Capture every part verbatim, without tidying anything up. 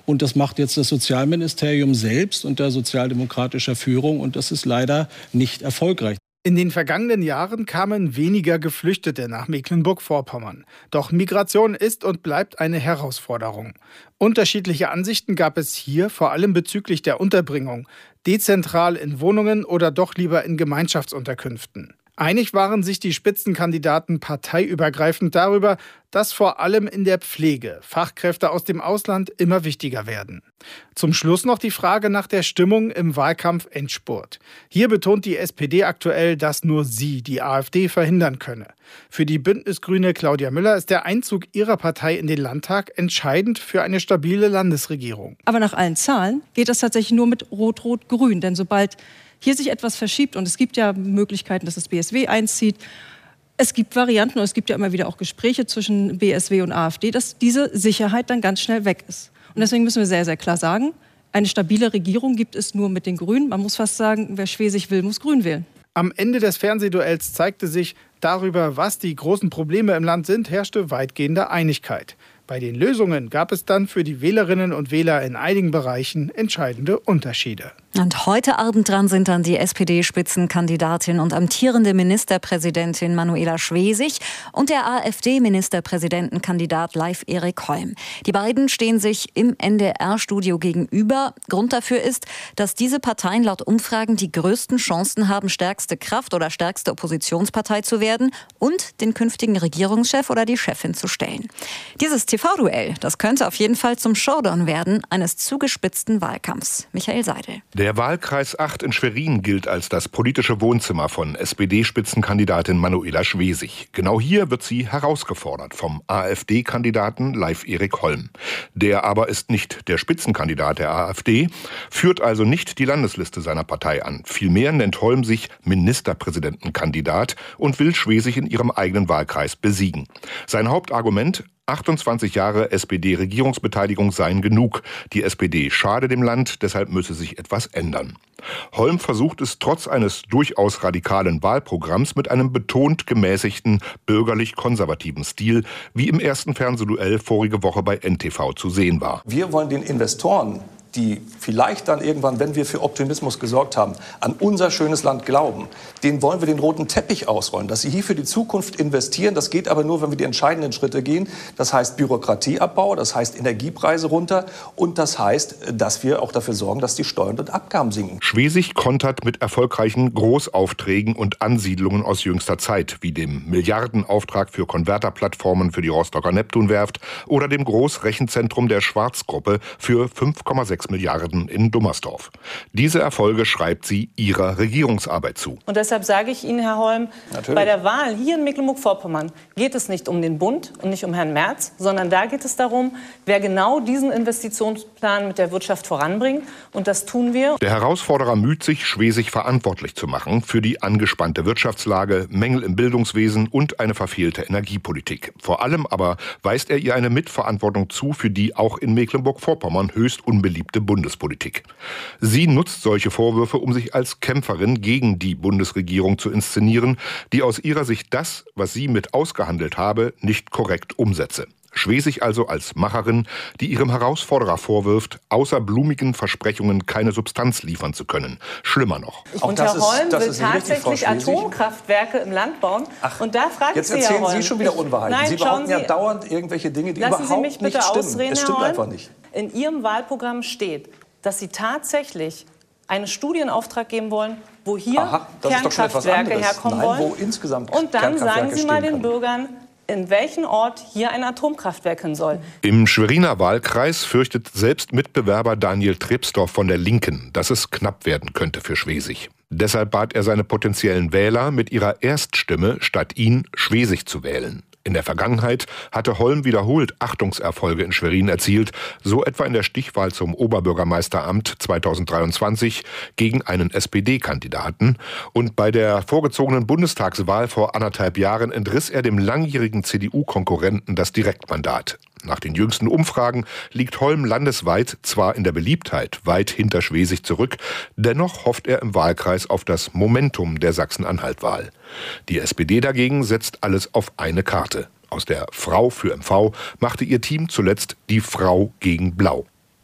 Und das macht jetzt das Sozialministerium selbst unter sozialdemokratischer Führung. Und das ist leider nicht erfolgreich. In den vergangenen Jahren kamen weniger Geflüchtete nach Mecklenburg-Vorpommern. Doch Migration ist und bleibt eine Herausforderung. Unterschiedliche Ansichten gab es hier, vor allem bezüglich der Unterbringung. Dezentral in Wohnungen oder doch lieber in Gemeinschaftsunterkünften. Einig waren sich die Spitzenkandidaten parteiübergreifend darüber, dass vor allem in der Pflege Fachkräfte aus dem Ausland immer wichtiger werden. Zum Schluss noch die Frage nach der Stimmung im Wahlkampf-Endspurt. Hier betont die S P D aktuell, dass nur sie die AfD verhindern könne. Für die Bündnisgrüne Claudia Müller ist der Einzug ihrer Partei in den Landtag entscheidend für eine stabile Landesregierung. Aber nach allen Zahlen geht das tatsächlich nur mit Rot-Rot-Grün. Denn sobald hier sich etwas verschiebt, und es gibt ja Möglichkeiten, dass das B S W einzieht, es gibt Varianten und es gibt ja immer wieder auch Gespräche zwischen B S W und AfD, dass diese Sicherheit dann ganz schnell weg ist. Und deswegen müssen wir sehr, sehr klar sagen, eine stabile Regierung gibt es nur mit den Grünen. Man muss fast sagen, wer Schwesig will, muss Grün wählen. Am Ende des Fernsehduells zeigte sich, darüber, was die großen Probleme im Land sind, herrschte weitgehende Einigkeit. Bei den Lösungen gab es dann für die Wählerinnen und Wähler in einigen Bereichen entscheidende Unterschiede. Und heute Abend dran sind dann die S P D-Spitzenkandidatin und amtierende Ministerpräsidentin Manuela Schwesig und der AfD-Ministerpräsidentenkandidat Leif Erik Holm. Die beiden stehen sich im N D R-Studio gegenüber. Grund dafür ist, dass diese Parteien laut Umfragen die größten Chancen haben, stärkste Kraft oder stärkste Oppositionspartei zu werden und den künftigen Regierungschef oder die Chefin zu stellen. Dieses T V-Duell, das könnte auf jeden Fall zum Showdown werden eines zugespitzten Wahlkampfs. Michael Seidel. Der Wahlkreis acht in Schwerin gilt als das politische Wohnzimmer von S P D-Spitzenkandidatin Manuela Schwesig. Genau hier wird sie herausgefordert vom AfD-Kandidaten Leif Erik Holm. Der aber ist nicht der Spitzenkandidat der AfD, führt also nicht die Landesliste seiner Partei an. Vielmehr nennt Holm sich Ministerpräsidentenkandidat und will Schwesig in ihrem eigenen Wahlkreis besiegen. Sein Hauptargument: achtundzwanzig Jahre S P D-Regierungsbeteiligung seien genug. Die S P D schade dem Land, deshalb müsse sich etwas ändern. Holm versucht es trotz eines durchaus radikalen Wahlprogramms mit einem betont gemäßigten, bürgerlich-konservativen Stil, wie im ersten Fernsehduell vorige Woche bei N T V zu sehen war. Wir wollen den Investoren, die vielleicht dann irgendwann, wenn wir für Optimismus gesorgt haben, an unser schönes Land glauben, denen wollen wir den roten Teppich ausrollen, dass sie hier für die Zukunft investieren. Das geht aber nur, wenn wir die entscheidenden Schritte gehen. Das heißt Bürokratieabbau, das heißt Energiepreise runter und das heißt, dass wir auch dafür sorgen, dass die Steuern und Abgaben sinken. Schwesig kontert mit erfolgreichen Großaufträgen und Ansiedlungen aus jüngster Zeit, wie dem Milliardenauftrag für Konverterplattformen für die Rostocker Neptunwerft oder dem Großrechenzentrum der Schwarz-Gruppe für fünf Komma sechs Milliarden in Dummersdorf. Diese Erfolge schreibt sie ihrer Regierungsarbeit zu. Und deshalb sage ich Ihnen, Herr Holm, Natürlich. bei der Wahl hier in Mecklenburg-Vorpommern geht es nicht um den Bund und nicht um Herrn Merz, sondern da geht es darum, wer genau diesen Investitionsplan mit der Wirtschaft voranbringt. Und das tun wir. Der Herausforderer müht sich, Schwesig verantwortlich zu machen für die angespannte Wirtschaftslage, Mängel im Bildungswesen und eine verfehlte Energiepolitik. Vor allem aber weist er ihr eine Mitverantwortung zu für die auch in Mecklenburg-Vorpommern höchst unbeliebte Bundespolitik. Sie nutzt solche Vorwürfe, um sich als Kämpferin gegen die Bundesregierung zu inszenieren, die aus ihrer Sicht das, was sie mit ausgehandelt habe, nicht korrekt umsetze. Schwesig also als Macherin, die ihrem Herausforderer vorwirft, außer blumigen Versprechungen keine Substanz liefern zu können. Schlimmer noch. Und Herr Holm will tatsächlich Atomkraftwerke im Land bauen. Ach, und da frage ich jetzt Sie, erzählen Herr Holm, Sie schon wieder Unwahrheiten. Nein, Sie behaupten Sie, ja dauernd irgendwelche Dinge, die lassen überhaupt Sie mich bitte nicht stimmen. ausreden, Es stimmt Herr Holm. einfach nicht. In Ihrem Wahlprogramm steht, dass Sie tatsächlich einen Studienauftrag geben wollen, wo hier Aha, das ist doch schon etwas Kernkraftwerke anderes. herkommen Nein, wollen. wo insgesamt und dann sagen Sie mal den können. Bürgern, in welchen Ort hier ein Atomkraftwerk hin soll. Im Schweriner Wahlkreis fürchtet selbst Mitbewerber Daniel Trepsdorf von der Linken, dass es knapp werden könnte für Schwesig. Deshalb bat er seine potenziellen Wähler, mit ihrer Erststimme statt ihn Schwesig zu wählen. In der Vergangenheit hatte Holm wiederholt Achtungserfolge in Schwerin erzielt, so etwa in der Stichwahl zum Oberbürgermeisteramt zweitausenddreiundzwanzig gegen einen S P D-Kandidaten. Und bei der vorgezogenen Bundestagswahl vor anderthalb Jahren entriss er dem langjährigen C D U-Konkurrenten das Direktmandat. Nach den jüngsten Umfragen liegt Holm landesweit zwar in der Beliebtheit weit hinter Schwesig zurück, dennoch hofft er im Wahlkreis auf das Momentum der Sachsen-Anhalt-Wahl. Die S P D dagegen setzt alles auf eine Karte. Aus der Frau für M V machte ihr Team zuletzt die Frau gegen Blau.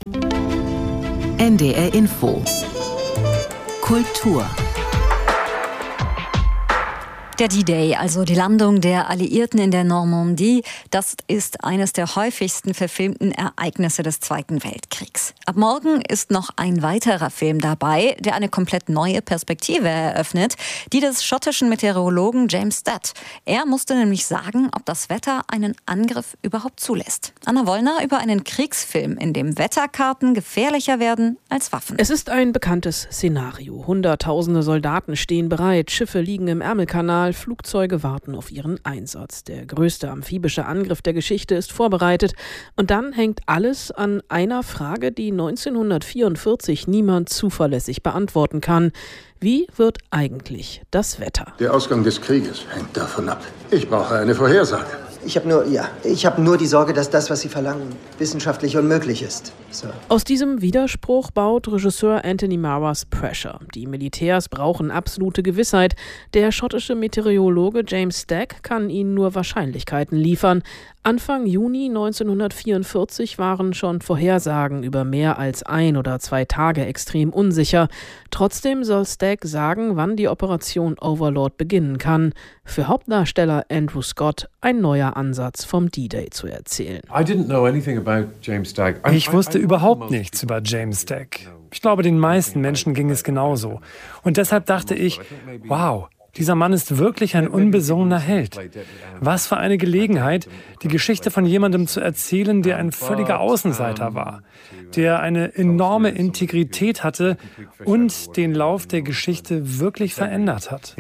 N D R Info Kultur. Der D-Day, also die Landung der Alliierten in der Normandie, das ist eines der häufigsten verfilmten Ereignisse des Zweiten Weltkriegs. Ab morgen ist noch ein weiterer Film dabei, der eine komplett neue Perspektive eröffnet, die des schottischen Meteorologen James Statt. Er musste nämlich sagen, ob das Wetter einen Angriff überhaupt zulässt. Anna Wollner über einen Kriegsfilm, in dem Wetterkarten gefährlicher werden als Waffen. Es ist ein bekanntes Szenario. Hunderttausende Soldaten stehen bereit, Schiffe liegen im Ärmelkanal, Flugzeuge warten auf ihren Einsatz. Der größte amphibische Angriff der Geschichte ist vorbereitet. Und dann hängt alles an einer Frage, die neunzehnhundertvierundvierzig niemand zuverlässig beantworten kann. Wie wird eigentlich das Wetter? Der Ausgang des Krieges hängt davon ab. Ich brauche eine Vorhersage. Ich habe nur, ja, ich habe nur die Sorge, dass das, was Sie verlangen, wissenschaftlich unmöglich ist. So. Aus diesem Widerspruch baut Regisseur Anthony Marras Pressure. Die Militärs brauchen absolute Gewissheit. Der schottische Meteorologe James Stack kann ihnen nur Wahrscheinlichkeiten liefern. Anfang Juni neunzehnhundertvierundvierzig waren schon Vorhersagen über mehr als ein oder zwei Tage extrem unsicher. Trotzdem soll Stack sagen, wann die Operation Overlord beginnen kann. Für Hauptdarsteller Andrew Scott ein neuer Ansatz vom D-Day zu erzählen. Ich wusste überhaupt nichts über James Stack. Ich glaube, den meisten Menschen ging es genauso. Und deshalb dachte ich, wow, dieser Mann ist wirklich ein unbesungener Held. Was für eine Gelegenheit, die Geschichte von jemandem zu erzählen, der ein völliger Außenseiter war, der eine enorme Integrität hatte und den Lauf der Geschichte wirklich verändert hat.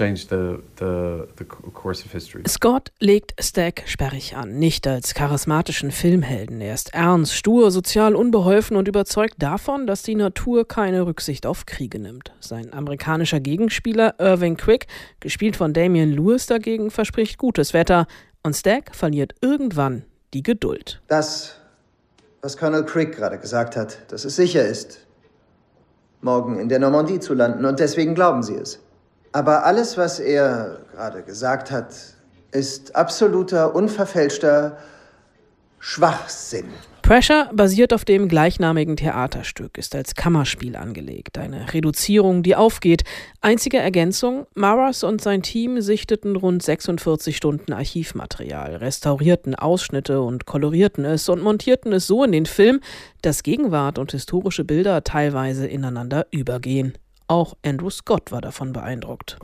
Scott legt Stack sperrig an, nicht als charismatischen Filmhelden. Er ist ernst, stur, sozial unbeholfen und überzeugt davon, dass die Natur keine Rücksicht auf Kriege nimmt. Sein amerikanischer Gegenspieler Irving Quick, gespielt von Damian Lewis, dagegen verspricht gutes Wetter. Und Stack verliert irgendwann die Geduld. Das, was Colonel Crick gerade gesagt hat, dass es sicher ist, morgen in der Normandie zu landen. Und deswegen glauben Sie es. Aber alles, was er gerade gesagt hat, ist absoluter, unverfälschter Schwachsinn. Pressure basiert auf dem gleichnamigen Theaterstück, ist als Kammerspiel angelegt. Eine Reduzierung, die aufgeht. Einzige Ergänzung: Marras und sein Team sichteten rund sechsundvierzig Stunden Archivmaterial, restaurierten Ausschnitte und kolorierten es und montierten es so in den Film, dass Gegenwart und historische Bilder teilweise ineinander übergehen. Auch Andrew Scott war davon beeindruckt.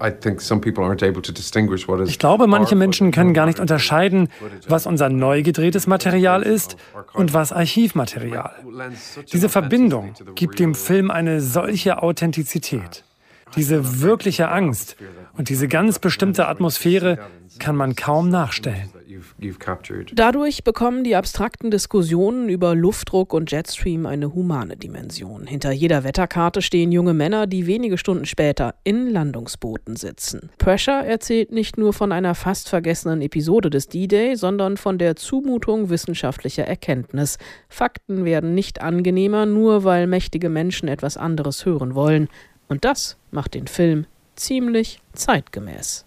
Ich glaube, manche Menschen können gar nicht unterscheiden, was unser neu gedrehtes Material ist und was Archivmaterial. Diese Verbindung gibt dem Film eine solche Authentizität. Diese wirkliche Angst und diese ganz bestimmte Atmosphäre kann man kaum nachstellen. Dadurch bekommen die abstrakten Diskussionen über Luftdruck und Jetstream eine humane Dimension. Hinter jeder Wetterkarte stehen junge Männer, die wenige Stunden später in Landungsbooten sitzen. Pressure erzählt nicht nur von einer fast vergessenen Episode des D-Day, sondern von der Zumutung wissenschaftlicher Erkenntnis. Fakten werden nicht angenehmer, nur weil mächtige Menschen etwas anderes hören wollen. Und das macht den Film ziemlich zeitgemäß.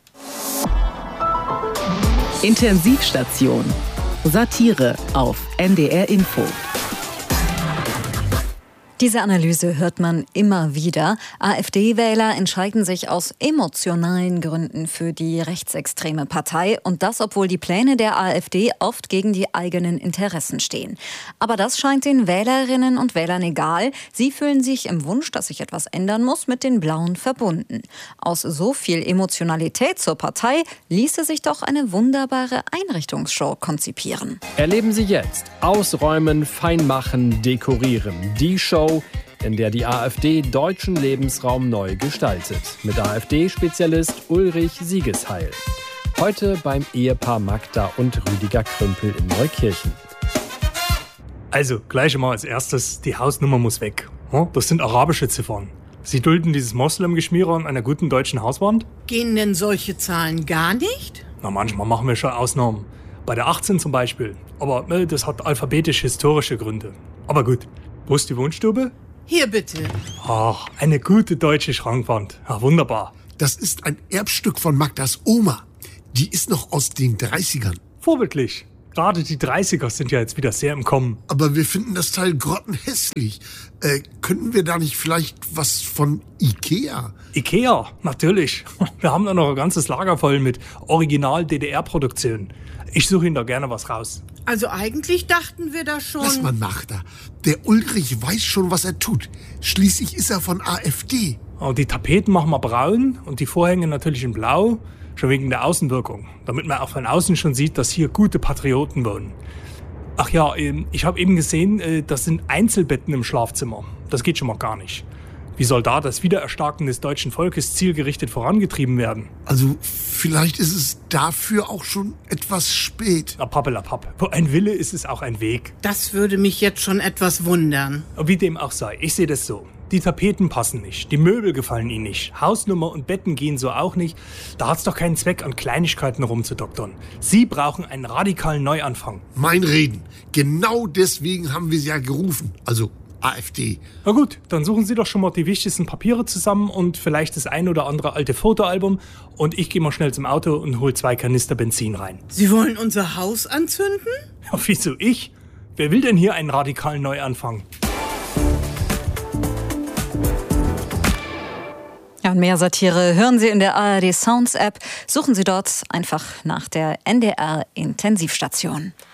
Intensivstation. Satire auf N D R Info. Diese Analyse hört man immer wieder. AfD-Wähler entscheiden sich aus emotionalen Gründen für die rechtsextreme Partei. Und das, obwohl die Pläne der AfD oft gegen die eigenen Interessen stehen. Aber das scheint den Wählerinnen und Wählern egal. Sie fühlen sich im Wunsch, dass sich etwas ändern muss, mit den Blauen verbunden. Aus so viel Emotionalität zur Partei ließe sich doch eine wunderbare Einrichtungsshow konzipieren. Erleben Sie jetzt Ausräumen, Feinmachen, Dekorieren. Die Show, in der die AfD deutschen Lebensraum neu gestaltet. Mit AfD-Spezialist Ulrich Siegesheil. Heute beim Ehepaar Magda und Rüdiger Krümpel in Neukirchen. Also, gleich mal als erstes, die Hausnummer muss weg. Das sind arabische Ziffern. Sie dulden dieses Moslem-Geschmierer an einer guten deutschen Hauswand? Gehen denn solche Zahlen gar nicht? Na, manchmal machen wir schon Ausnahmen. Bei der achtzehn zum Beispiel. Aber äh, das hat alphabetisch-historische Gründe. Aber gut. Wo ist die Wohnstube? Hier bitte. Ach, eine gute deutsche Schrankwand. Ja, wunderbar. Das ist ein Erbstück von Magdas Oma. Die ist noch aus den dreißigern. Vorbildlich. Gerade die dreißiger sind ja jetzt wieder sehr im Kommen. Aber wir finden das Teil grottenhässlich. Äh, könnten wir da nicht vielleicht was von Ikea? Ikea, natürlich. Wir haben da noch ein ganzes Lager voll mit Original-D D R-Produktionen. Ich suche Ihnen da gerne was raus. Also eigentlich dachten wir da schon... Lass mal nach da. Der Ulrich weiß schon, was er tut. Schließlich ist er von A f D. Oh, die Tapeten machen wir braun und die Vorhänge natürlich in blau. Schon wegen der Außenwirkung. Damit man auch von außen schon sieht, dass hier gute Patrioten wohnen. Ach ja, ich habe eben gesehen, das sind Einzelbetten im Schlafzimmer. Das geht schon mal gar nicht. Wie soll da das Wiedererstarken des deutschen Volkes zielgerichtet vorangetrieben werden? Also vielleicht ist es dafür auch schon etwas spät. Na, pappelapapp. Wo ein Wille ist es auch ein Weg. Das würde mich jetzt schon etwas wundern. Wie dem auch sei, ich sehe das so. Die Tapeten passen nicht, die Möbel gefallen Ihnen nicht, Hausnummer und Betten gehen so auch nicht. Da hat's doch keinen Zweck, an Kleinigkeiten rumzudoktern. Sie brauchen einen radikalen Neuanfang. Mein Reden. Genau deswegen haben wir Sie ja gerufen. Also A f D. Na gut, dann suchen Sie doch schon mal die wichtigsten Papiere zusammen und vielleicht das ein oder andere alte Fotoalbum. Und ich gehe mal schnell zum Auto und hol zwei Kanister Benzin rein. Sie wollen unser Haus anzünden? Ja, wieso ich? Wer will denn hier einen radikalen Neuanfang? Ja, und mehr Satire hören Sie in der A R D Sounds App. Suchen Sie dort einfach nach der N D R Intensivstation.